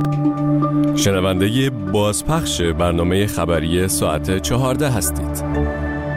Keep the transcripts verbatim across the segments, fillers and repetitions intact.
شنونده بازپخش برنامه خبری ساعت چهارده هستید.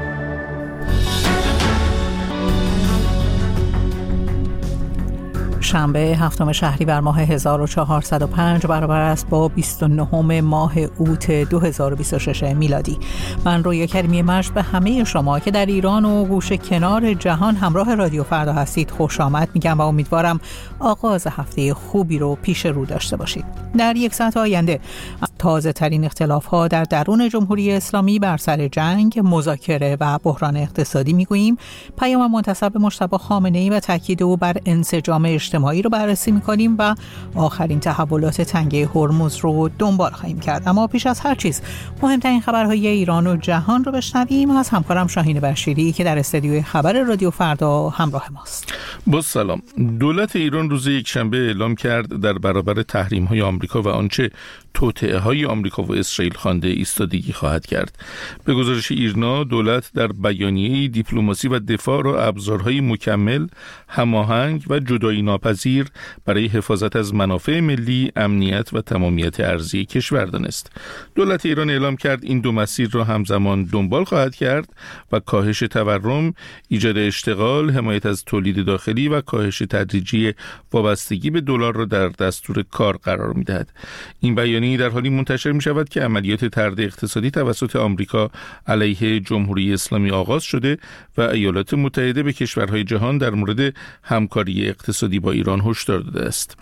شنبه هفتم شهریور ماه هزار و چهارصد و پنج برابر است با بیست و نهم ماه اوت دو هزار و بیست و شش میلادی. من رویا کریمی مجد به همه شما که در ایران و گوشه کنار جهان همراه رادیو فردا هستید خوش آمد میگم و امیدوارم آغاز هفته خوبی رو پیش رو داشته باشید. در یک ساعت آینده تازه ترین اختلاف ها در درون جمهوری اسلامی بر سر جنگ، مذاکره و بحران اقتصادی میگوییم، پیام منتسب مجتبی خامنه‌ای و تاکید او بر انسجام اجتماعی رو بررسی میکنیم و آخرین تحولات تنگه هرمز رو دنبال خواهیم کرد. اما پیش از هر چیز مهمترین خبرهای ایران و جهان رو بشنویم از همکارم شاهین بشیری که در استودیوی خبر رادیو فردا همراه ماست. با سلام. دولت ایران روز یکشنبه اعلام کرد در برابر تحریم‌های آمریکا و آنچه توطئه‌های آمریکا و اسرائیل خوانده ایستادگی خواهد کرد. به گزارش ایرنا، دولت در بیانیه دیپلماسی و دفاع را ابزارهای مکمل، هماهنگ و جدایی ناپذیر برای حفاظت از منافع ملی، امنیت و تمامیت ارضی کشور دانست. دولت ایران اعلام کرد این دو مسیر را همزمان دنبال خواهد کرد و کاهش تورم، ایجاد اشتغال، حمایت از تولید داخلی و کاهش تدریجی وابستگی به دلار را در دستور کار قرار می‌دهد. این بیانیه در حالی منتشر می شود که عملیات طرد اقتصادی توسط آمریکا علیه جمهوری اسلامی آغاز شده و ایالات متحده به کشورهای جهان در مورد همکاری اقتصادی با ایران هشدار داده است.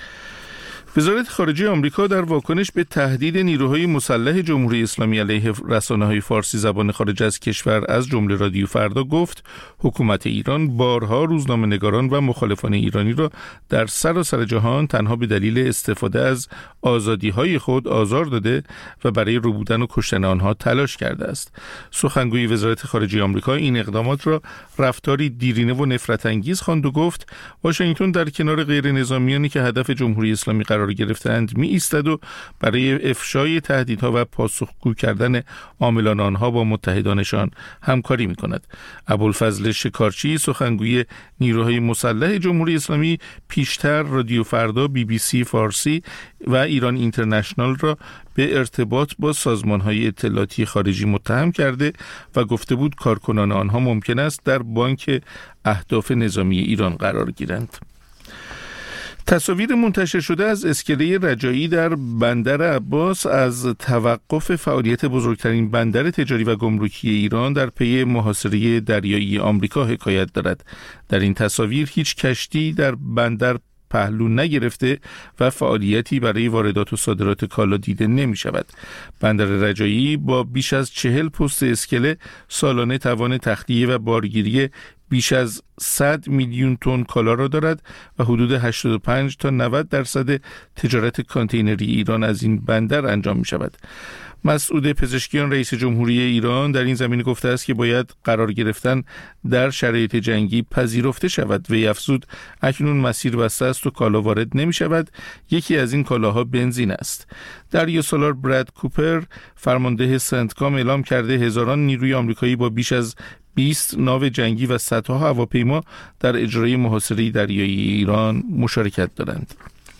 وزارت خارجه آمریکا در واکنش به تهدید نیروهای مسلح جمهوری اسلامی علیه رسانه‌های فارسی زبان خارج از کشور از جمله رادیو فردا گفت حکومت ایران بارها روزنامه‌نگاران و مخالفان ایرانی را در سراسر جهان تنها به دلیل استفاده از آزادی‌های خود آزار داده و برای ربودن و کشتن آنها تلاش کرده است. سخنگوی وزارت خارجه آمریکا این اقدامات را رفتاری دیرینه و نفرت انگیز خواند و گفت واشنگتن در کنار غیر نظامیانی که هدف جمهوری اسلامی قرار گرفتند می ایستد و برای افشای تهدیدها و پاسخگو کردن عاملان آنها با متحدانشان همکاری می کند. ابوالفضل شکارچی سخنگوی نیروهای مسلح جمهوری اسلامی پیشتر رادیو فردا، بی بی سی فارسی و ایران اینترنشنال را به ارتباط با سازمان‌های اطلاعاتی خارجی متهم کرده و گفته بود کارکنان آنها ممکن است در بانک اهداف نظامی ایران قرار گیرند. تصاویر منتشر شده از اسکله رجایی در بندر عباس از توقف فعالیت بزرگترین بندر تجاری و گمرکی ایران در پی محاصره دریایی آمریکا حکایت دارد. در این تصاویر هیچ کشتی در بندر پهلو نگرفته و فعالیتی برای واردات و صادرات کالا دیده نمی شود. بندر رجایی با بیش از چهل پست اسکله سالانه توان تخلیه و بارگیری بیش از صد میلیون تن کالا را دارد و حدود هشتاد و پنج تا نود درصد تجارت کانتینری ایران از این بندر انجام می شود. مسعود پزشکیان رئیس جمهوری ایران در این زمینه گفته است که باید قرار گرفتن در شرایط جنگی پذیرفته شود. وی افزود اکنون مسیر بسته است و کالا وارد نمی شود. یکی از این کالاها بنزین است. دریا سالار براد کوپر فرمانده سنتکام اعلام کرده هزاران نیروی آمریکایی با بیش از بیست ناو جنگی و صدها هواپیما در اجرای محاصره دریایی ایران مشارکت دارند.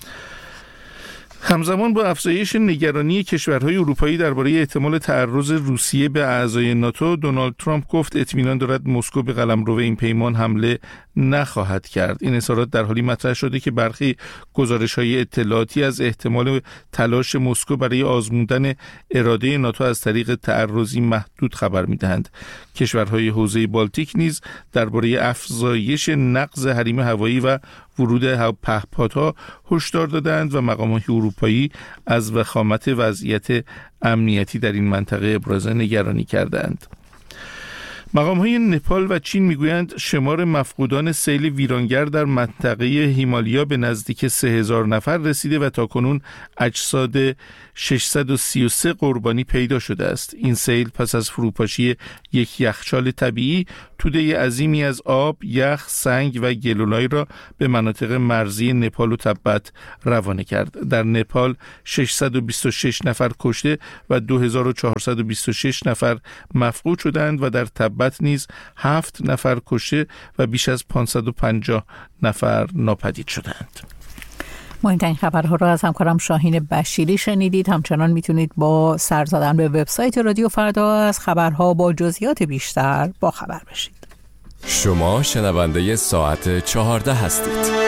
همزمان با افزایش نگرانی کشورهای اروپایی درباره احتمال تعرض روسیه به اعضای ناتو، دونالد ترامپ گفت اطمینان دارد مسکو به قلمرو این پیمان حمله نخواهد کرد. این اظهارات در حالی مطرح شده که برخی گزارش‌های اطلاعاتی از احتمال تلاش مسکو برای آزمودن اراده ناتو از طریق تعرضی محدود خبر می‌دهند. کشورهای حوزه بالتیک نیز درباره افزایش نقض حریم هوایی و ورود پهپادها هشدار دادند و مقامات اروپایی از وخامت وضعیت امنیتی در این منطقه ابراز نگرانی کردند. مقام‌های نپال و چین میگویند شمار مفقودان سیل ویرانگر در منطقه هیمالیا به نزدیک سه هزار نفر رسیده و تاکنون اجساد ششصد و سی و سه قربانی پیدا شده است. این سیل پس از فروپاشی یک یخچال طبیعی توده عظیمی از آب، یخ، سنگ و گلولای را به مناطق مرزی نپال و تبت روانه کرد. در نپال ششصد و بیست و شش نفر کشته و دو هزار و چهارصد و بیست و شش نفر مفقود شدند و در تبت نیز هفت نفر کشته و بیش از پانصد و پنجاه نفر ناپدید شدند. مهمترین خبرها را از همکارم شاهین بشیری شنیدید. همچنان میتونید با سر زدن به وبسایت رادیو فردا از خبرها با جزئیات بیشتر با خبر بشید. شما شنونده ساعت چهارده هستید.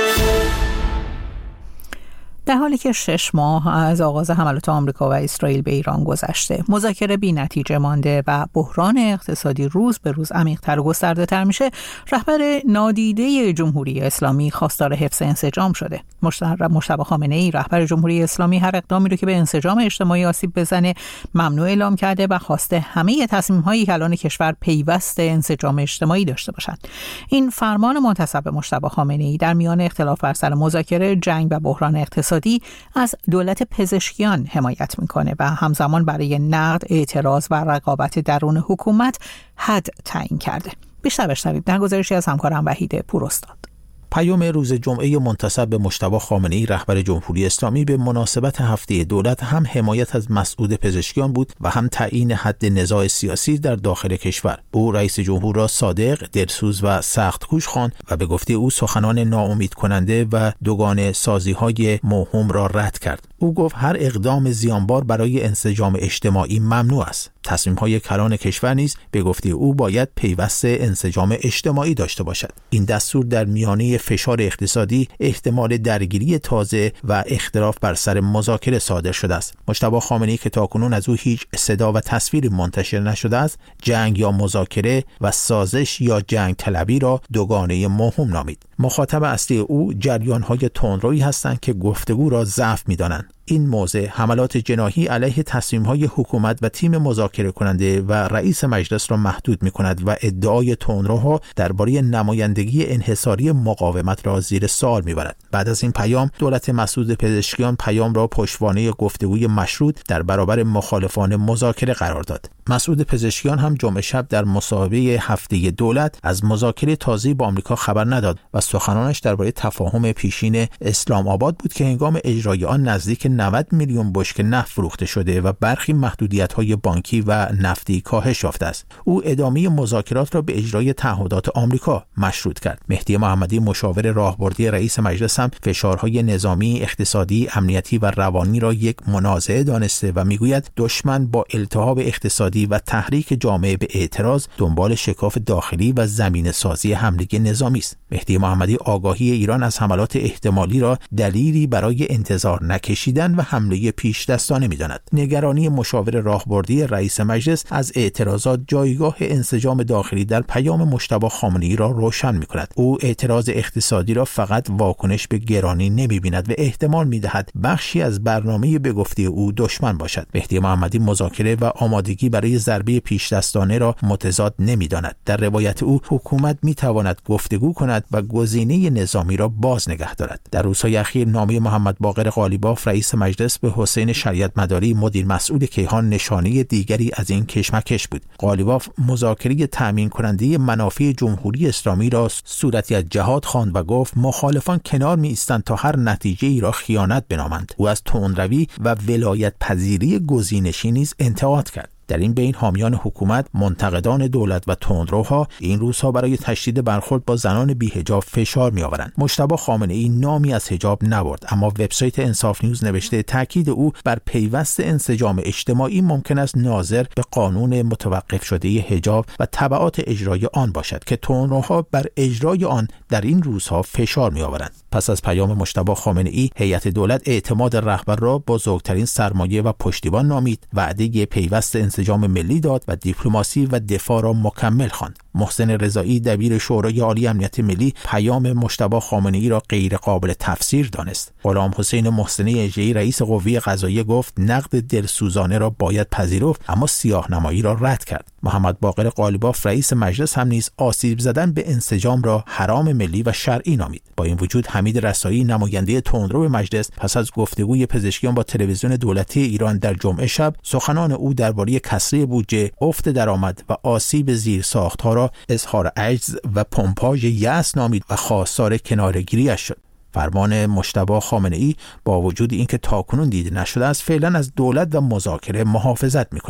در حالی که شش ماه از آغاز حملات آمریکا و اسرائیل به ایران گذشته، مذاکره بی نتیجه مانده و بحران اقتصادی روز به روز عمیق‌تر و گسترده‌تر میشه، رهبر نادیده جمهوری اسلامی خواستار حفظ انسجام شده. مجتبی خامنه‌ای رهبر جمهوری اسلامی هر اقدامی رو که به انسجام اجتماعی آسیب بزنه ممنوع اعلام کرده و خواسته همه تصمیم‌های کلان کشور پیوست انسجام اجتماعی داشته باشند. این فرمان منتسب به مجتبی خامنه‌ای در میان اختلاف بر سر مذاکره، جنگ و بحران اقتصادی از دولت پزشکیان حمایت میکنه و همزمان برای نقد، اعتراض و رقابت درون حکومت حد تعیین کرده. بیشتر بشنوید در گزارشی از همکارم وحید پوراستاد. پیام روز جمعه منتسب به مجتبی خامنه‌ای رهبر جمهوری اسلامی به مناسبت هفته دولت هم حمایت از مسعود پزشکیان بود و هم تعیین حد نزاع سیاسی در داخل کشور. او رئیس جمهور را صادق، دلسوز و سخت‌کوش خواند و به گفته او سخنان ناامید کننده و دوگانه سازی‌های موهوم را رد کرد. او گفت هر اقدام زیانبار برای انسجام اجتماعی ممنوع است. تصمیم‌های کلان کشور نیز به گفته او باید پیوست انسجام اجتماعی داشته باشد. این دستور در میانه فشار اقتصادی، احتمال درگیری تازه و اختلاف بر سر مذاکره صادر شده است. مجتبی خامنه‌ای که تاکنون از او هیچ صدا و تصویری منتشر نشده است، جنگ یا مذاکره و سازش یا جنگ طلبی را دوگانه موهوم نامید. مخاطب اصلی او جریان‌های تندرویی هستند که گفتگو را ضعف می‌دانند. این موضع حملات جناحی علیه تصمیم‌های حکومت و تیم مذاکره کننده و رئیس مجلس را محدود می‌کند و ادعای تندروها درباره نمایندگی انحصاری مقاومت را زیر سوال می‌برد. بعد از این پیام، دولت مسعود پزشکیان پیام را پشتوانه گفتگوی مشروط در برابر مخالفان مذاکره قرار داد. مسعود پزشکیان هم جمعه شب در مصاحبه هفته دولت از مذاکره تازه با آمریکا خبر نداد و سخنانش درباره تفاهم پیشین اسلام آباد بود که هنگام اجرای آن نزدیک نود میلیون بشکه نفت فروخته شده و برخی محدودیت‌های بانکی و نفتی کاهش یافته است. او ادامه مذاکرات را به اجرای تعهدات آمریکا مشروط کرد. مهدی محمدی مشاور راهبردی رئیس مجلس هم فشارهای نظامی، اقتصادی، امنیتی و روانی را یک منازعه دانسته و میگوید دشمن با التهاب اقتصادی و تحریک جامعه به اعتراض دنبال شکاف داخلی و زمینه سازی حمله نظامی است. مهدی محمدی آگاهی ایران از حملات احتمالی را دلیلی برای انتظار نکشیدن و حمله پیش دستانه می‌داند. نگرانی مشاور راهبردی رئیس مجلس از اعتراضات جایگاه انسجام داخلی در پیام مجتبی خامنه‌ای را روشن می‌کند. او اعتراض اقتصادی را فقط واکنش به گرانی نمی‌بیند و احتمال می‌دهد بخشی از برنامه به گفته او دشمن باشد. مهدی محمدی مذاکره و آمادگی برای ضربه پیش دستانه را متضاد نمی‌داند. در روایت او حکومت می‌تواند گفتگو کند و گزینه نظامی را باز نگه دارد. در روزهای اخیر نامه محمد باقر قالیباف رئیس مجلس به حسین شریعت مداری مدیر مسئول کیهان نشانه دیگری از این کشمکش بود. قالیباف مذاکره تامین کننده منافع جمهوری اسلامی را صورتی از جهاد خواند و گفت مخالفان کنار می ایستند تا هر نتیجه ای را خیانت بنامند. او از تندروی و ولایت پذیری گزینشی نیز انتقاد کرد. در این بین حامیان حکومت، منتقدان دولت و تندروها این روزها برای تشدید برخورد با زنان بی‌حجاب فشار می‌آورند. مجتبی خامنه‌ای نامی از حجاب نبرد، اما وبسایت انصاف نیوز نوشته تاکید او بر پیوست انسجام اجتماعی ممکن است ناظر به قانون متوقف شده حجاب و تبعات اجرای آن باشد که تندروها بر اجرای آن در این روزها فشار می‌آورند. پس از پیام مجتبی خامنه‌ای، هیئت دولت اعتماد رهبر را بزرگترین سرمایه و پشتیبان نامید، وعده پیوست انسجام ملی داد و دیپلماسی و دفاع را مکمل خواند. محسن رضایی دبیر شورای عالی امنیت ملی پیام مجتبی خامنه‌ای را غیر قابل تفسیر دانست. غلام حسین محسنی اژه‌ای رئیس قوه قضاییه گفت نقد دلسوزانه را باید پذیرفت اما سیاه‌نمایی را رد کرد. محمد باقر قالیباف رئیس مجلس هم نیز آسیب زدن به انسجام را حرام ملی و شرعی نامید. با این وجود حمید رسایی نماینده تندرو مجلس پس از گفتگوی پزشکیان با تلویزیون دولتی ایران در جمعه شب سخنان او درباره کسری بودجه، افت درآمد و آسیب زیرساخت‌ها را اظهار عجز و پمپاژ یأس نامید و خواستار کناره‌گیری‌اش شد. فرمان مجتبی خامنه‌ای با وجود اینکه تاکنون دیده نشده است فعلا از دولت و مذاکره محافظت می‌کند،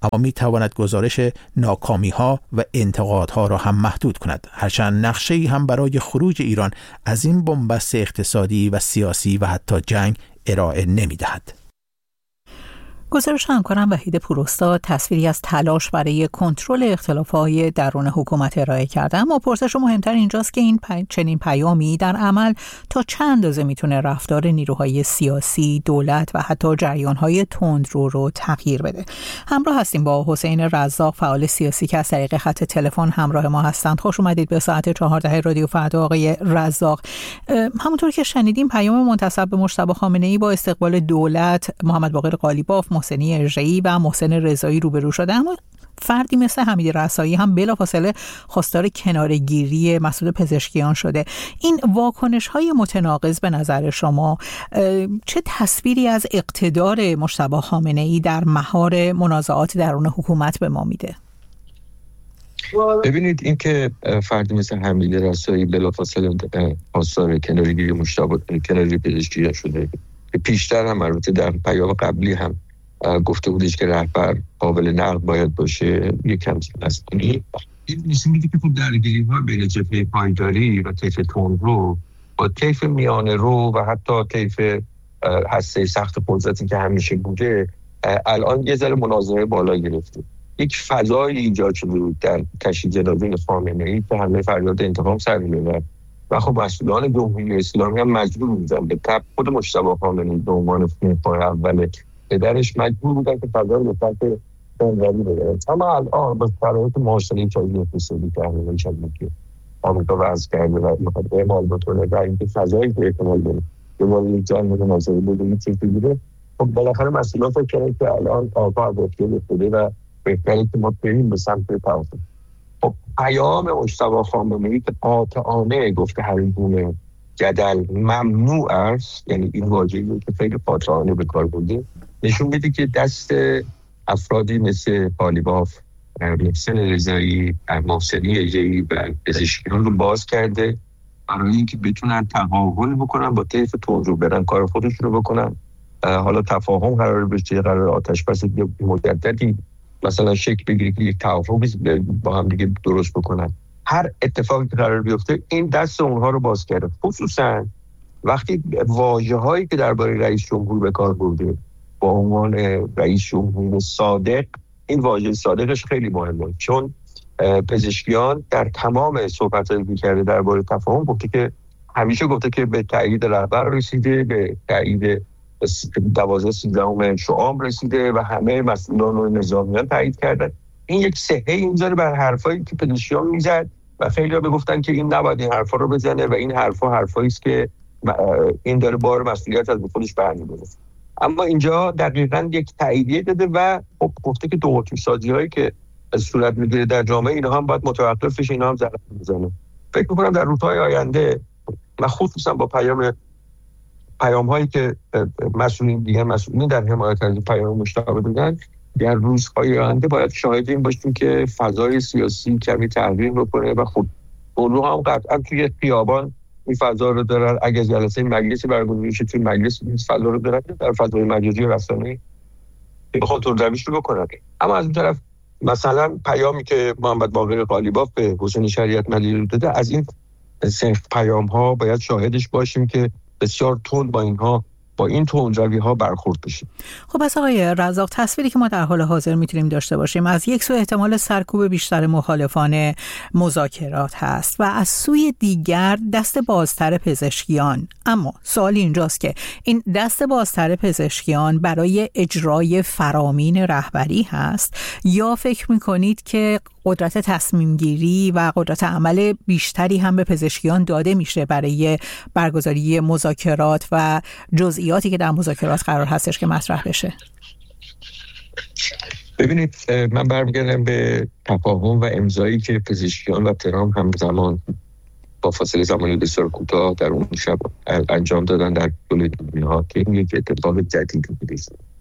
اما می تواند گزارش ناکامی ها و انتقادها را هم محدود کند، هرچند نقشه‌ای هم برای خروج ایران از این بنبست اقتصادی و سیاسی و حتی جنگ ارائه نمی دهد. گزارش همکارم وحید پوراستاد تصویری از تلاش برای کنترل اختلاف‌های درون حکومت ارائه کرده، اما پرسش مهمتر اینجاست که این پی... چنین پیامی در عمل تا چند اندازه میتونه رفتار نیروهای سیاسی، دولت و حتی جریان‌های تندرو رو تغییر بده. همراه هستیم با حسین رزاق، فعال سیاسی که از طریق خط تلفن همراه ما هستند. خوش اومدید به ساعت چهارده رادیو فردا آقای رزاق. همونطور که شنیدیم پیام منتسب به مجتبی خامنه‌ای با استقبال دولت، محمد باقر قالیباف، محسنی اژه‌ای و محسن رضایی روبرو شده، اما فردی مثل حمید رسایی هم بلافاصله خواستار کناره‌گیری مسعود پزشکیان شده. این واکنش‌های متناقض به نظر شما چه تصویری از اقتدار مجتبی خامنه‌ای در مهار منازعات درون حکومت به ما میده؟ ببینید، این که فردی مثل حمید رسایی بلافاصله خواستار کناره‌گیری مجتبی کناره‌گیری پزشکیان شده، پیشتر هم البته در پیام قبلی هم گفته بودش که رهبر قابل نقد باید باشه، یک همچین مسئولی این نشون میده که خب درگیری‌ها بین جبهه پایداری و طیف تندرو با طیف میانه رو و حتی طیف هسته سخت قدرتی که همیشه بوده الان یه ذره مناظره بالا گرفته. یک فضای ایجاد شده بود در تشییع جنازه خامنه‌ای که همه فریاد انتقام سر می‌برد و خب مسئولان جمهوری اسلامی هم مجبور بودن به تبع خود مجتبی خامنه‌ای به عنوان خونخوار اول پدرش مجبور بودن که فضا رو به سمت تندروی ببرن. اما الان با شرایط معاشره‌ای که اقتصادی که همین که آمریکا وضع کرده و می‌خواد اعمال بکنه و اینکه فضایی که احتمال داره به واسطه جان مناظره بوده این چیزی بوده، خب بالاخره مسئولان فکر کردن که الان آقا عباسی شده و بهتره که ما بریم به سمت توافق. خب پیام مجتبی خامنه‌ای که قاطعانه گفته هر گونه جدل ممنوع است، یعنی این واژه‌ای که خیلی قاطعانه به کار برده، نشون میده که دست افرادی مثل قالیباف، محسن رضایی، محسنی اژه‌ای و پزشکیان رو باز کرده برای اینکه بتونن تقابل بکنن با طیف تندرو، برن کار خودشون رو بکنن. حالا تفاهم قرار بشه، قرار آتش بس مجددی مثلا شکل بگیره که یک توافقی با هم دیگه درست بکنن. هر اتفاقی که قرار بیفته این دست اونها رو باز کرده، خصوصا وقتی واژه‌هایی که درباره رئیس جمهور به کار برده با عنوان رئیس جمهور صادق، این واژه صادقش خیلی مهمه، چون پزشکیان در تمام صحبت‌هایی که کرده درباره تفاهم گفته که همیشه گفته که به تایید رهبر رسیده، به تایید دوازده سیزدهم شعام رسیده و همه مسئولان و نظامیان تایید کردن. این یک صحه میذاره بر حرفایی که پزشکیان میزد و خیلی‌ها میگفتن که این نباید این حرفا رو بزنه و این حرفا حرفایی است که این داره بار مسئولیت از خودش برمی‌داره. اما اینجا دقیقاً یک تاییدیه داده و خب گفته که دو قطبی سازی‌هایی که صورت می‌گیره در جامعه اینها هم باید متوقف بشه، اینها هم ضرر می‌زنه. فکر می‌کنم در روزهای آینده و خصوصا با پیام پیام‌هایی که مسئولین دیگه مسئولین در حمایت از پیام مجتبی دادن، در روزهای آینده باید شاهد این باشیم که فضای سیاسی کمی تغییر بکنه و خب اون هم قطعا توی خیابان این فضا رو دارن. اگه جلسه مجلسی برگزار بشه توی مجلس این فضا رو دارن، در فضای مجازی و رسانه‌ای بخواد تندرویش رو بکنن. اما از اون طرف مثلا پیامی که محمد باقر قالیباف به حسین شریعت مدیری داده، از این صنف پیام‌ها باید شاهدش باشیم که بسیار تند با اینها با این تندروی‌ها برخورد بشیم. خب پس آقای رزاق، تصویری که ما در حال حاضر میتونیم داشته باشیم از یک سو احتمال سرکوب بیشتر مخالفان مذاکرات هست و از سوی دیگر دست بازتر پزشکیان. اما سوال اینجاست که این دست بازتر پزشکیان برای اجرای فرامین رهبری هست یا فکر میکنید که قدرت تصمیم گیری و قدرت عمل بیشتری هم به پزشکیان داده میشه برای برگزاری مذاکرات و جزئیاتی که در مذاکرات قرار هستش که مطرح بشه؟ ببینید، من برمیگردم به تفاهم و امضایی که پزشکیان و ترامپ همزمان با فاصله زمانی بسیار کوتاه در اون شب انجام دادن در کل دنیا که این یک اتفاق جدیدی بوده.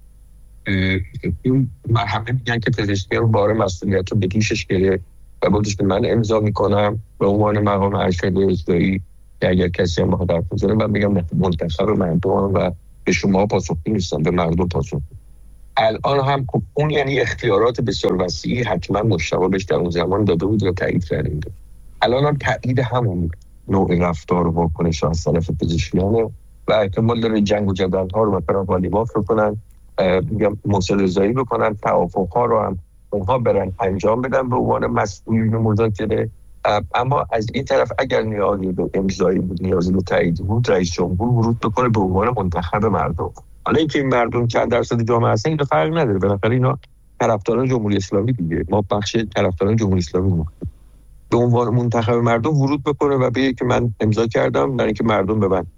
این همه میگن که پزشکیان بار مسئولیت رو به دوشش گرفت و گفتش که من امضا میکنم به عنوان مقام ارشد اجرایی که اگر کسی هم بخواد حرف بزنه من میگم منتخب مردم و به شما پاسخگو نیستم، به مردم پاسخگو. الان هم خب اون یعنی اختیارات بسیار وسیعی حتما مشتبه بهش در اون زمان داده بود و تایید کرده. الان هم تایید همون نوع رفتار و واکنش از طرف پزشکیانه و احتمال داره جنگ و جدل ها رو مثلا قالیباف رو کنن، میگم مصالحه‌زایی بکنن، توافق ها رو هم اونها برن انجام بدن به عنوان مسئولین مذاکره. اما از این طرف اگر نیازی به امضایی بود، نیازی به تایید بود، رئیس جمهور ورود بکنه به عنوان منتخب مردم. حالا اینکه این مردم چند درصد جامعه هستن این فرق نداره، بالاخره اینا طرفداران جمهوری اسلامی دیگه، ما بخش طرفداران جمهوری اسلامی ما به عنوان منتخب مردم ورود بکنه و بگه که من امضا کردم، برای اینکه مردم به من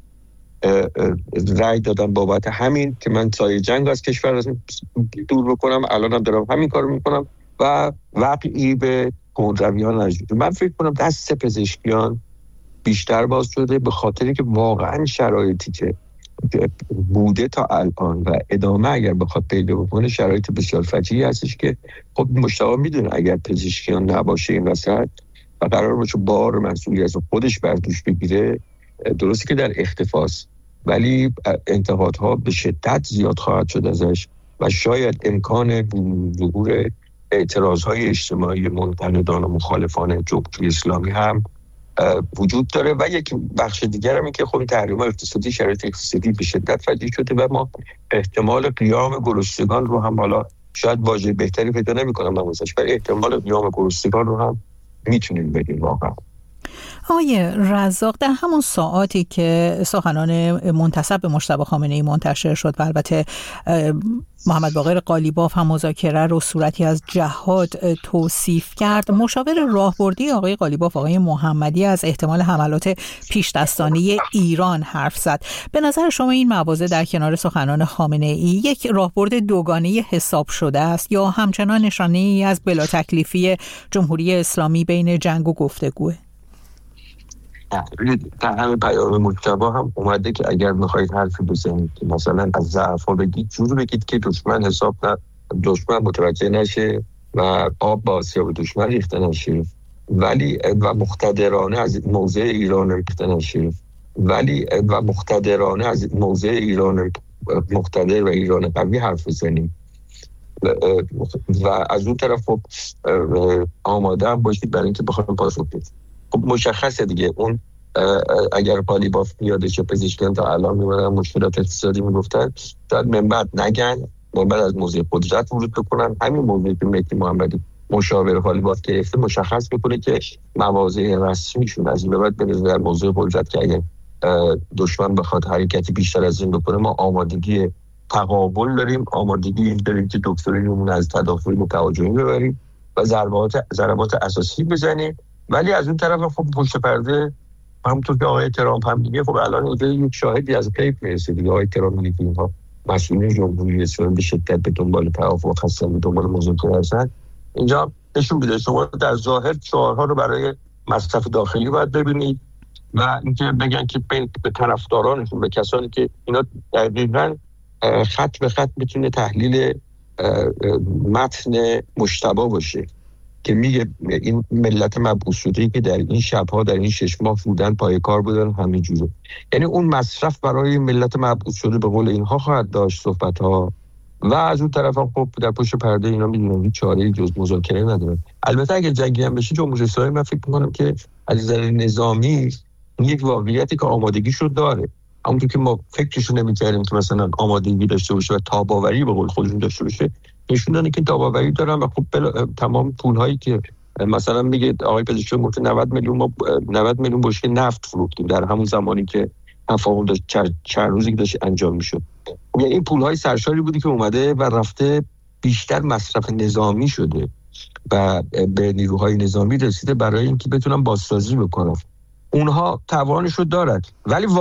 رأی دادن بابت همین که من سایه جنگ از کشور دور بکنم، الانم دارم همین کارو میکنم و واقعی به کندرویان نجوم. من فکر کنم دست پزشکیان بیشتر باز شده به خاطری که واقعا شرایطی که بوده تا الان و ادامه اگر بخواد پیدا بکنه شرایط بسیار فجیعی هستش که خب مشتاق میدونه اگر پزشکیان نباشه این وسط و قرار باشه بار مسئولیت خودش بر دوش بگیره، درسته که در اختفاست ولی انتقادها به شدت زیاد خواهد شد ازش و شاید امکان ظهور اعتراضهای اجتماعی منتقدان و مخالفان جمهوری اسلامی هم وجود داره. و یک بخش دیگر هم این که خب تحریم‌های اقتصادی، شرایط اقتصادی به شدت فجیع شده و ما احتمال قیام گرسنگان رو هم، حالا شاید واژه بهتری پیدا نمی‌کنم نمازش، ولی احتمال قیام گرسنگان رو هم میتونیم بگیم واقعا. آقای رزاق، در همون ساعاتی که سخنان منتسب به مجتبی خامنه‌ای منتشر شد و البته محمد باقر قالیباف هم مذاکره رو صورتی از جهاد توصیف کرد، مشاور راهبردی آقای قالیباف آقای محمدی از احتمال حملات پیش‌دستانه ایران حرف زد. به نظر شما این مواضع در کنار سخنان خامنه‌ای یک راهبرد دوگانه حساب شده است یا همچنان نشانه‌ای از بلا تکلیفی جمهوری اسلامی بین جنگ و گفتگوه؟ در همه پیام مجتبی هم اومده که اگر میخواید حرفی بزنید که مثلا از ضعف‌ها بگید، جور بگید که دشمن حساب نه دشمن متوجه نشه و آب با آسیاب دشمن ریخته نشه، ولی و مقتدرانه از موضع ایران ریخته نشه، ولی و مقتدرانه از موضع ایران مقتدر و ایران قوی حرف بزنیم و از اون طرف خب آماده هم باشید برای اینکه بخوایم پاسخ بدید. خب مشخصه دیگه اون اگر قالیباف یادش پزشکیان تا الان میمونن مشکلات اقتصادی میگفتن، شاید من بعد نگن، من بعد از موضوع قدرت ورود بکنن. همین موضوعی که مهدی محمدی مشاور قالیباف گرفته مشخص میکنه که مواضع رسمیشون از این به بعد بنظر در موضوع قدرت که اگر دشمن بخواد حرکتی بیشتر از این بکنه ما آمادگی تقابل داریم، آمادگی این داریم که دکترینمون از تدافعی متوجهی ببریم و ضربات ضربات اساسی بزنیم. ولی از اون طرف خب پشت پرده همونطور که آقای ترامپ هم میگه، خب الان اینجا یک شاهدی از غیب میرسه دیگه. آقای ترامپ میگه که اینها مسئولین جمهوری اسلامی به شدت به دنبال توافق هستن، به دنبال مذاکره هستن. اینجا نشون میده شما در ظاهر شعارها رو برای مصرف داخلی باید ببینید و اینکه بگن که به طرفدارانشون، به کسانی که اینا دقیقاً خط به خط میتونه تحلیل متن مجتبی باشه که میگه این ملت مبعوث شده‌ای که در این شب‌ها در این شش ماه بودن پای کار بودن همین جوره، یعنی اون مصرف برای ملت مبعوث شده به قول اینها خواهد داشت صحبت‌ها و از اون طرف هم خب در پشت پرده اینا میدونن هیچ چاره‌ای جز مذاکره نداره. البته اگه جنگی هم بشه جمهوری اسلامی من فکر می‌کنم که از نظر نظامی یک واقعیتی که آمادگیشو داره، همونطور که ما فکرشو نمی‌کردیم که مثلا آمادگی داشته باشه و تاباوری به قول خودشون داشته باشه، نشون دادن که تاباوری دارن و خب تمام پول‌هایی که مثلا میگه آقای پزشکی گفته نود میلیون ما نود میلیون بشکه نفت فروختیم در همون زمانی که تفاهم داشت چند روزی که داشت انجام میشد. یعنی این پول‌های سرشاری بودی که اومده و رفته بیشتر مصرف نظامی شده و به نیروهای نظامی رسیده برای اینکه بتونن بازسازی بکنن. اونها توانشو دارن ولی